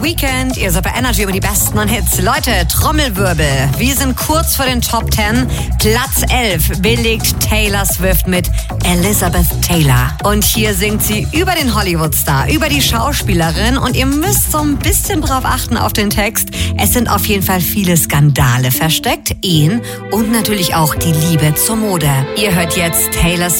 Weekend. Ihr seid bei Energy über die besten Hits. Leute, Trommelwirbel. Wir sind kurz vor den Top 10. Platz 11 belegt Taylor Swift mit Elizabeth Taylor. Und hier singt sie über den Hollywood-Star, über die Schauspielerin. Und ihr müsst so ein bisschen drauf achten auf den Text. Es sind auf jeden Fall viele Skandale versteckt, Ehen und natürlich auch die Liebe zur Mode. Ihr hört jetzt Taylor Swift.